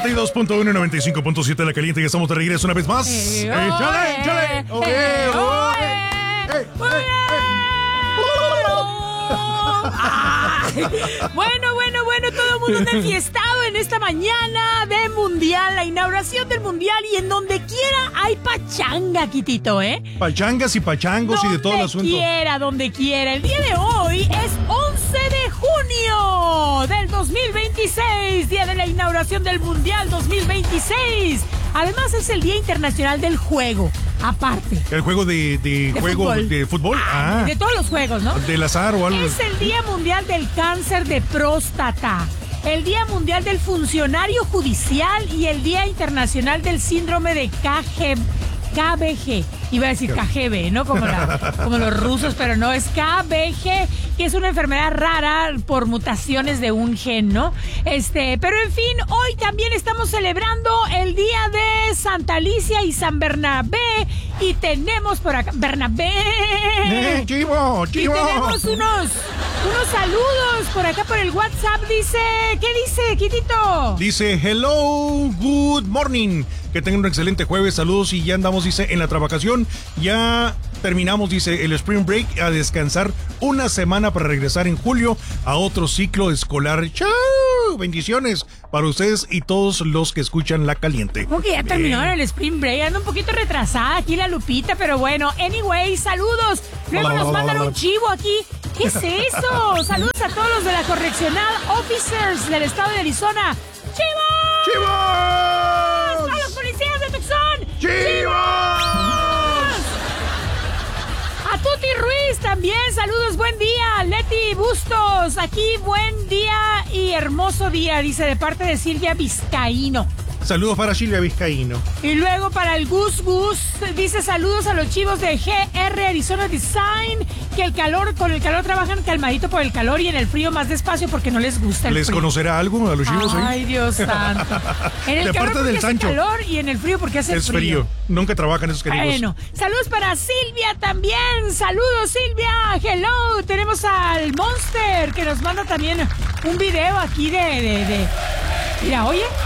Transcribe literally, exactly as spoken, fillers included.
noventa y dos punto uno y noventa y cinco punto siete La Caliente, ya estamos de regreso una vez más. Eh, ¡Échale, oe, échale! eh, ¡Oe, oe! oe, Ay, bueno, bueno, bueno, todo el mundo está enfiestado en esta mañana de Mundial, la inauguración del Mundial, y en donde quiera hay pachanga, Quitito, ¿eh? Pachangas y pachangos y de todo el asunto. Donde quiera, donde quiera. El día de hoy es once de junio del dos mil veintiséis, día de la inauguración del Mundial dos mil veintiséis. Además es el Día Internacional del Juego, aparte. El juego de, de, De juego fútbol. de fútbol. Ah, De todos los juegos, ¿no? del azar o algo. Es el Día Mundial del Cáncer de Próstata, el Día Mundial del Funcionario Judicial y el Día Internacional del Síndrome de K G B. Iba a decir K G B, ¿no? Como, la, como los rusos, pero no, es K B G, que es una enfermedad rara por mutaciones de un gen, ¿no? Este, pero en fin, hoy también estamos celebrando el Día de Santa Alicia y San Bernabé, y tenemos por acá, Bernabé. ¡Eh, chivo, chivo! Y tenemos unos, unos saludos por acá por el WhatsApp. Dice, ¿qué dice, Quitito? Dice, hello, good morning. Que tengan un excelente jueves, saludos, y ya andamos, dice, en la trabajación. Ya terminamos, dice, el Spring Break, a descansar una semana para regresar en julio a otro ciclo escolar. ¡Chao! Bendiciones para ustedes y todos los que escuchan La Caliente. Como que ya terminó el Spring Break, anda un poquito retrasada aquí la Lupita, pero bueno, anyway, saludos. Luego nos mandan un chivo aquí. ¿Qué es eso? Saludos a todos los de la Correccional Officers del estado de Arizona. ¡Chivos! ¡Chivos! ¡A los policías de Tucson! ¡Chivos! A Tuti Ruiz también, saludos, buen día. Leti Bustos, aquí buen día y hermoso día, dice, de parte de Silvia Vizcaíno. Saludos para Silvia Vizcaíno. Y luego para el Gus Gus, dice saludos a los chivos de G R Arizona Design, que el calor, con el calor trabajan calmadito por el calor y en el frío más despacio porque no les gusta el ¿Les frío. conocerá algo a los chivos ahí? Ay, Dios santo. En el De calor parte porque del hace Sancho. calor y en el frío porque hace Es frío. Nunca trabajan esos queridos. Bueno, saludos para Silvia también. Saludos, Silvia. Hello. Tenemos al Monster que nos manda también un video aquí de... de, de... Mira, oye,